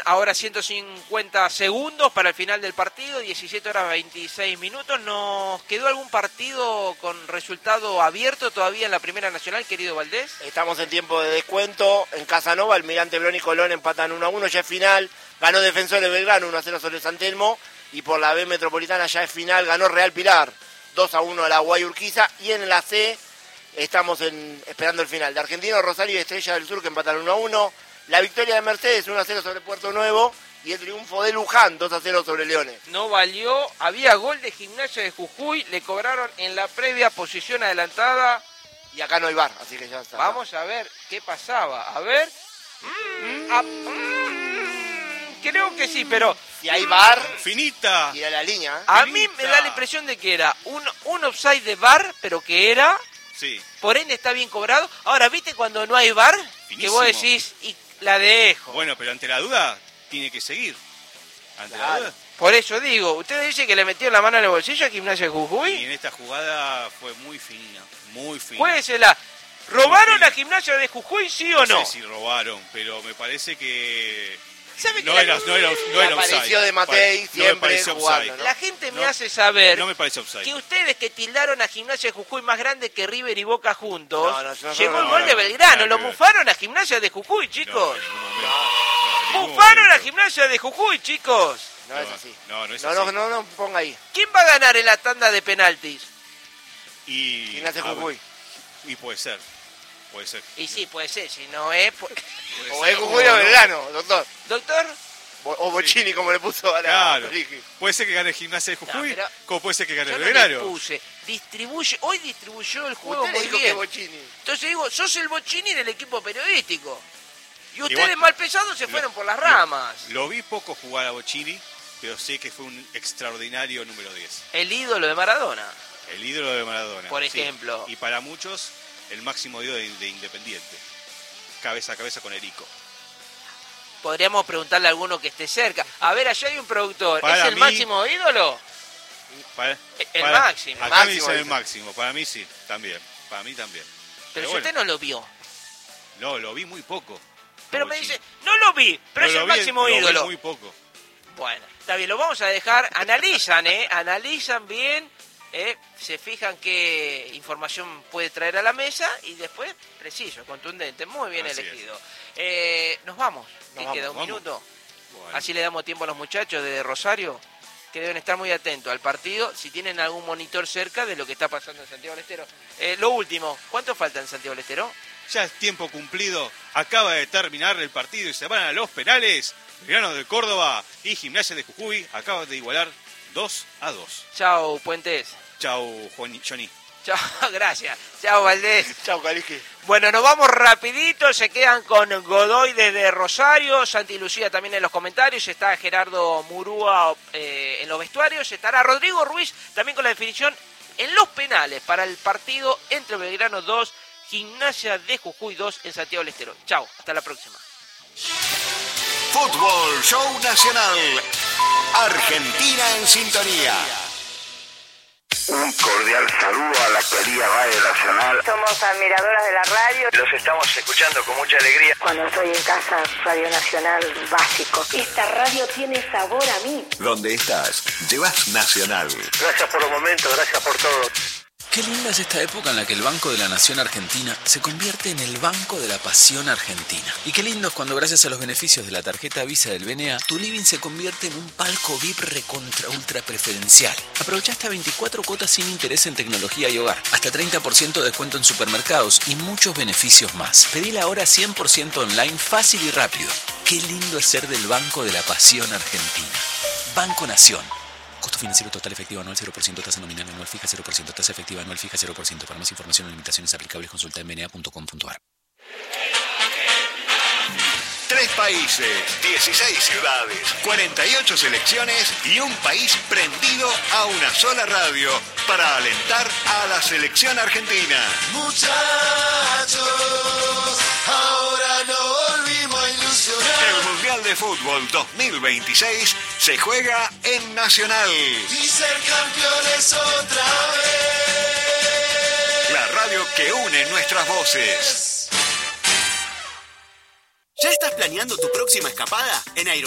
ahora 150 segundos para el final del partido, 17 horas 26 minutos. ¿Nos quedó algún partido con resultado abierto todavía en la Primera Nacional, querido Valdés? Estamos en tiempo de descuento. En Casanova, Almirante Brown y Colón empatan 1-1, ya es final. Ganó Defensores Belgrano 1-0 sobre San Telmo. Y por la B Metropolitana ya es final, ganó Real Pilar 2-1 a la Guayurquiza. Y en la C estamos esperando el final de Argentino, Rosario y Estrella del Sur, que empatan 1-1. La victoria de Mercedes 1-0 sobre Puerto Nuevo. Y el triunfo de Luján 2-0 sobre Leones. No valió, había gol de Gimnasia de Jujuy, le cobraron en la previa posición adelantada. Y acá no hay VAR, así que ya está. Vamos a ver qué pasaba. A ver. Creo que sí, pero... Si hay VAR, finita. tira la línea. A mí me da la impresión de que era un offside de VAR, pero que era... Sí. Por ende está bien cobrado. Ahora, ¿viste cuando no hay VAR? Finísimo. Que vos decís, y la dejo. Bueno, pero ante la duda, tiene que seguir. Ante la duda. Por eso digo, ¿usted dice que le metió la mano en el bolsillo a Gimnasia de Jujuy? Y en esta jugada fue muy fina, muy fina. Juéguesela. ¿Robaron a Gimnasia de Jujuy, sí o no? No sé si robaron, pero me parece que... ¿Sabe que no era offside. Apareció de Matei siempre jugando, ¿no? La gente me hace saber no me parece offside. que ustedes que tildaron a Gimnasia de Jujuy más grande que River y Boca juntos, no, llegó el gol de Belgrano, lo bufaron a Gimnasia de Jujuy, chicos. Bufaron a Gimnasia de Jujuy, chicos. No es así. No es así. No, ponga ahí. ¿Quién va a ganar en la tanda de penaltis? Y Gimnasia de Jujuy. Y puede ser. Y sí, puede ser, si no es... O es Jujuy o Belgrano, doctor. ¿Doctor? O Bocini, como le puso a la... Claro. Puede ser que gane Gimnasia de Jujuy, como puede ser que gane yo Belgrano. No le puse, hoy distribuyó el juego Usted muy dijo bien. que Bocini. Entonces digo, sos el Bocini del equipo periodístico. Y ustedes mal pesados se fueron por las ramas. Lo vi poco jugar a Bocini, pero sé que fue un extraordinario número 10. El ídolo de Maradona. El ídolo de Maradona. Por ejemplo. Sí. Y para muchos, el máximo ídolo de Independiente. Cabeza a cabeza con Erico. Podríamos preguntarle a alguno que esté cerca. A ver, allá hay un productor. Para ¿Es el mí, máximo ídolo? El máximo. Acá me dicen el máximo. Para mí sí, también. Para mí también. Pero si usted no lo vio. No, lo vi muy poco. Pero me dice, no lo vi, pero es el máximo ídolo. Lo vi muy poco. Bueno, está bien, lo vamos a dejar. Analizan, analizan bien. Se fijan qué información puede traer a la mesa y después, preciso, contundente, muy bien Así elegido. Nos vamos, queda un minuto. Bueno. Así le damos tiempo a los muchachos de Rosario, que deben estar muy atentos al partido, si tienen algún monitor cerca de lo que está pasando en Santiago del Estero. Lo último, ¿cuánto falta en Santiago del Estero? Ya es tiempo cumplido, acaba de terminar el partido y se van a los penales. Belgrano de Córdoba y Gimnasia de Jujuy acaban de igualar 2-2. Chau, Puentes. Chau, Johnny. Chau, gracias. Chau, Valdés. Chau, Calixi. Bueno, nos vamos rapidito, se quedan con Godoy desde Rosario, Santi Lucía también en los comentarios, está Gerardo Murúa en los vestuarios, estará Rodrigo Ruiz también con la definición en los penales para el partido entre Belgrano 2, Gimnasia de Jujuy 2 en Santiago del Estero. Chau, hasta la próxima. Fútbol Show Nacional. Argentina en sintonía. Un cordial saludo a la querida Radio Nacional. Somos admiradoras de la radio. Los estamos escuchando con mucha alegría. Cuando estoy en casa, Radio Nacional básico. Esta radio tiene sabor a mí. ¿Dónde estás? Llevas Nacional. Gracias por los momentos, gracias por todo. Qué linda es esta época en la que el Banco de la Nación Argentina se convierte en el Banco de la Pasión Argentina. Y qué lindo es cuando gracias a los beneficios de la tarjeta Visa del BNA, tu living se convierte en un palco VIP recontra ultra preferencial. Aprovecha hasta 24 cuotas sin interés en tecnología y hogar, hasta 30% de descuento en supermercados y muchos beneficios más. Pedila ahora 100% online, fácil y rápido. Qué lindo es ser del Banco de la Pasión Argentina. Banco Nación. Costo financiero total efectivo anual 0%, tasa nominal anual fija 0%, tasa efectiva anual fija 0%. Para más información o limitaciones aplicables consulta en bna.com.ar. 3 países, 16 ciudades, 48 selecciones y un país prendido a una sola radio para alentar a la selección argentina. Muchachos, ahora no volvimos a ilusionar. El Mundial de Fútbol 2026 se juega en Nacional. Y ser campeones otra vez. La radio que une nuestras voces. ¿Ya estás planeando tu próxima escapada? En